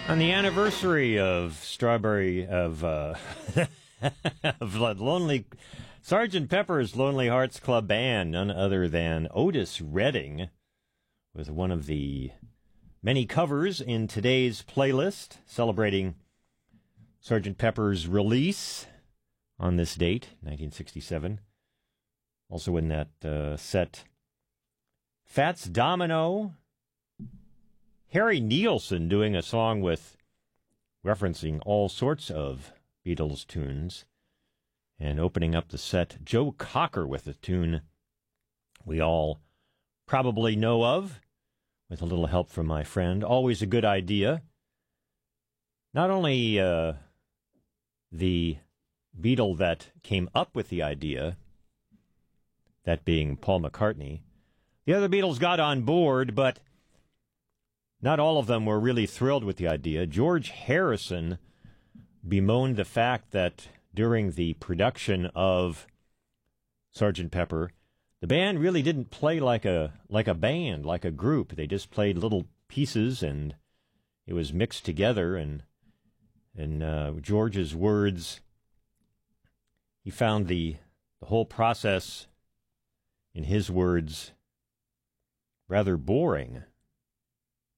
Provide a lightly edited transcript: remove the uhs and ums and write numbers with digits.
On the anniversary of Strawberry of of Lonely Sergeant Pepper's Lonely Hearts Club Band, none other than Otis Redding, with one of the many covers in today's playlist celebrating Sergeant Pepper's release on this date, 1967. Also in that set, Fats Domino, Harry Nilsson doing a song with referencing all sorts of Beatles tunes, and opening up the set, Joe Cocker with a tune we all probably know of, with a little help from my friend. Always a good idea. Not only the Beatle that came up with the idea, that being Paul McCartney, the other Beatles got on board, but not all of them were really thrilled with the idea. George Harrison bemoaned the fact that during the production of Sgt. Pepper, the band really didn't play like a band, like a group. They just played little pieces, and it was mixed together. And in George's words, he found the whole process, in his words, rather boring.